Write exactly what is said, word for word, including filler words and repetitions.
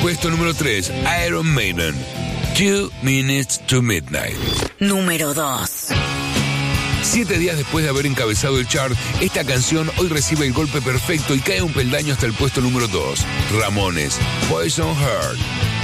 Puesto número tres, Iron Maiden, Two Minutes to Midnight. Número dos. Siete días después de haber encabezado el chart, esta canción hoy recibe el golpe perfecto y cae un peldaño hasta el puesto número dos. Ramones, Poison Heart.